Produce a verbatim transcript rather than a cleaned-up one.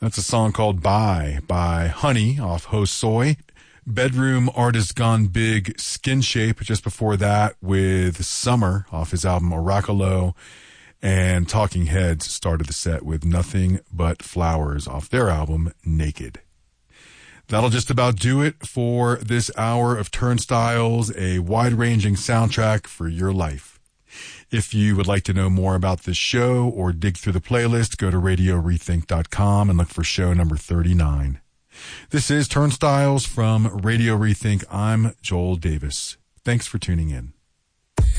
That's a song called Bye by Honey off Ho Soy. Bedroom Artist Gone Big, Skin Shape, just before that with Summer off his album Oracolo. And Talking Heads started the set with Nothing But Flowers off their album Naked. That'll just about do it for this hour of Turnstiles, a wide-ranging soundtrack for your life. If you would like to know more about this show or dig through the playlist, go to radio rethink dot com and look for show number thirty-nine. This is Turnstiles from Radio Rethink. I'm Joel Davis. Thanks for tuning in.